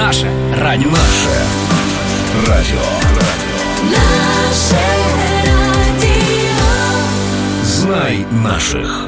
Наше радіо. Наше радіо. Наше радіо. Знай наших.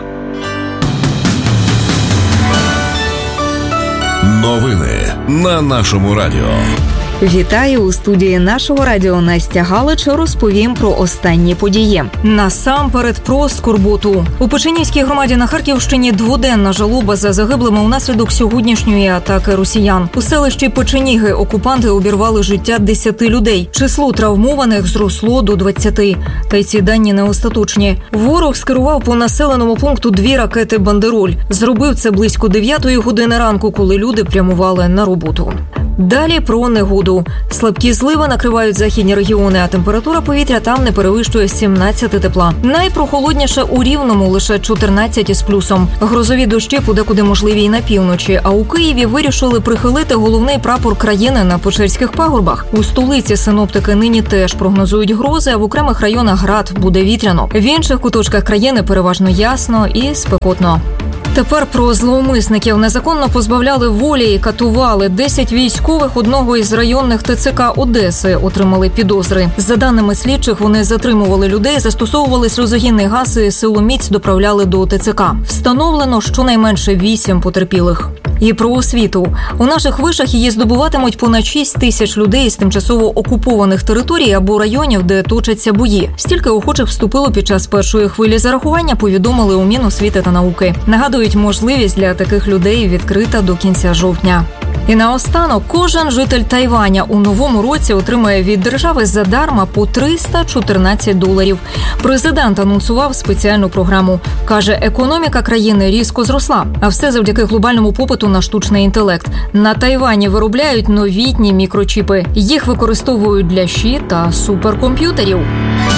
Новини на нашому радіо. Вітаю! У студії нашого радіо Настя Галич розповім про останні події. Насамперед про скорботу. У Печенівській громаді на Харківщині дводенна жалоба за загиблими унаслідок сьогоднішньої атаки росіян. У селищі Печеніги окупанти обірвали життя 10 людей. Число травмованих зросло до 20. Та й ці дані не остаточні. Ворог скерував по населеному пункту 2 ракети «Бандероль». Зробив це близько 9 години ранку, коли люди прямували на роботу. Далі про негоду. Слабкі зливи накривають західні регіони, а температура повітря там не перевищує 17 тепла. Найпрохолодніше у Рівному – лише 14 із плюсом. Грозові дощі подекуди можливі й на півночі, а у Києві вирішили прихилити головний прапор країни на Печерських пагорбах. У столиці синоптики нині теж прогнозують грози, а в окремих районах град, буде вітряно. В інших куточках країни переважно ясно і спекотно. Тепер про зловмисників. Незаконно позбавляли волі і катували. 10 військових одного із районних ТЦК Одеси отримали підозри. За даними слідчих, вони затримували людей, застосовували сльозогінний газ і силоміць доправляли до ТЦК. Встановлено щонайменше 8 потерпілих. І про освіту. У наших вишах її здобуватимуть понад 6 тисяч людей з тимчасово окупованих територій або районів, де точаться бої. Стільки охочих вступило під час першої хвилі зарахування, повідомили у Міносвіти та науки. Нагадують, можливість для таких людей відкрита до кінця жовтня. І наостанок, кожен житель Тайваня у новому році отримає від держави задарма по $314. Президент анонсував спеціальну програму. Каже, економіка країни різко зросла, а все завдяки глобальному попиту на штучний інтелект. На Тайвані виробляють новітні мікрочіпи. Їх використовують для ЩІ та суперкомп'ютерів.